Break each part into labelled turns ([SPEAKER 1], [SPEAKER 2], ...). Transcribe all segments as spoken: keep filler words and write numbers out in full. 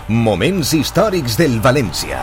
[SPEAKER 1] Moments històrics del València.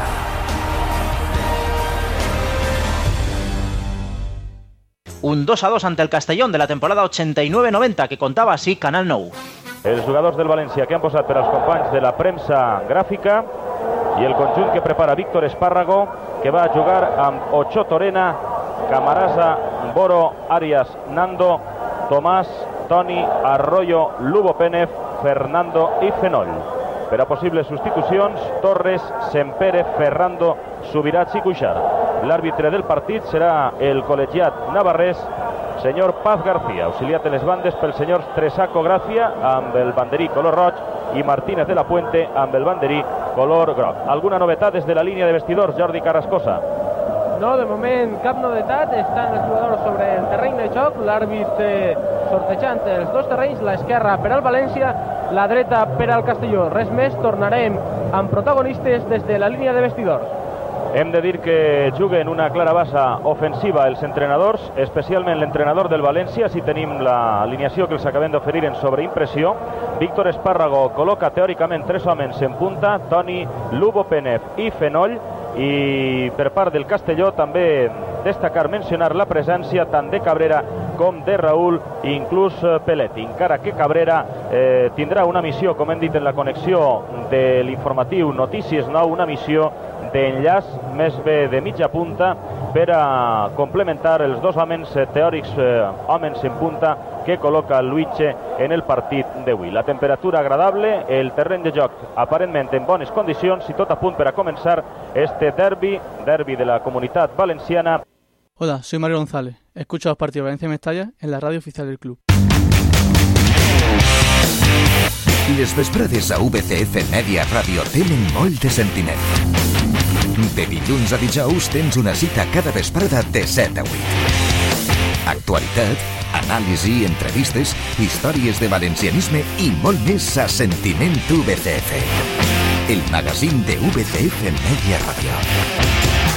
[SPEAKER 2] Un dos a dos ante el Castellón de la temporada ochenta y nueve noventa que contaba así Canal nou.
[SPEAKER 3] Els jugadors del València que han posat per als companys de la premsa gràfica i el conjunt que prepara Víctor Espárrago, que va a jugar amb Ocho Torena, Camarasa, Boro, Arias, Nando, Tomàs, Toni, Arroyo, Lubo Pérez, Fernando i Fenoll. Per a possibles substitucions, Torres, Sempere, Ferrando, Subirats i Cuixart. L'àrbitre del partit serà el col·legiat navarrès, senyor Paz García, auxiliat en les bandes pel senyor Tresaco Gracia, amb el banderí color roig, i Martínez de la Puente, amb el banderí color groc. Alguna novetat des de la línia de vestidors, Jordi Carrascosa?
[SPEAKER 4] No, de moment cap novetat. Estan els jugadors sobre el terreny de joc, l'àrbit eh, sortejant els dos terrenys, l'esquerra per al València, la dreta per al Castelló. Res més, tornarem amb protagonistes des de la línia de vestidors.
[SPEAKER 3] Hem de dir que juguen una clara bassa ofensiva els entrenadors, especialment l'entrenador del València, si tenim l'alineació que els acabem d'oferir en sobreimpressió. Víctor Espárrago col·loca teòricament tres homes en punta, Toni, Lubo Pérez i Fenoll, i per part del Castelló també destacar, mencionar la presència tant de Cabrera com de Raúl i inclús Peletti, encara que Cabrera eh, tindrà una missió, com hem dit en la connexió de l'informatiu Notícies nou, una missió d'enllaç més bé de mitja punta per a complementar els dos homes teòrics, eh, homes en punta que col·loca Luiche en el partit d'avui. La temperatura agradable, el terreny de joc aparentment en bones condicions i tot a punt per a començar este derbi, derbi de la Comunitat Valenciana.
[SPEAKER 5] Hola, soy Mario González. Escucho los partidos de Valencia Mestalla en la radio oficial del club.
[SPEAKER 1] Les vesprades a V C F Media Ràdio tenen molt de sentiment. De dilluns a dijous tens una cita cada vesprada de set a vuit. Actualitat, anàlisi, entrevistes, històries de valencianisme i molt més a Sentiment V C F. El magazín de V C F Media Ràdio.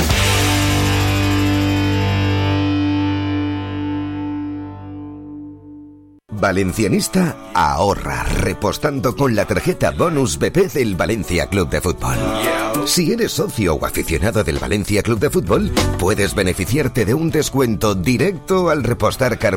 [SPEAKER 1] Valencianista ahorra repostando con la tarjeta Bonus B P del Valencia Club de Fútbol. Si eres socio o aficionado del Valencia Club de Fútbol, puedes beneficiarte de un descuento directo al repostar carbón